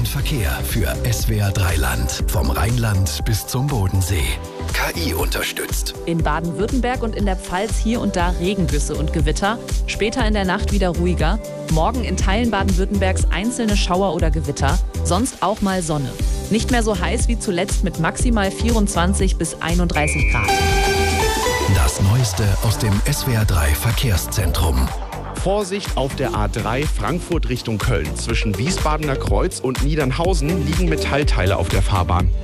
und Verkehr für SWR 3 Land. Vom Rheinland bis zum Bodensee. KI unterstützt. In Baden-Württemberg und in der Pfalz hier und da Regengüsse und Gewitter. Später in der Nacht wieder ruhiger. Morgen in Teilen Baden-Württembergs einzelne Schauer oder Gewitter. Sonst auch mal Sonne. Nicht mehr so heiß wie zuletzt mit maximal 24 bis 31 Grad. Das Neueste aus dem SWR 3 Verkehrszentrum. Vorsicht auf der A3 Frankfurt Richtung Köln. Zwischen Wiesbadener Kreuz und Niedernhausen liegen Metallteile auf der Fahrbahn.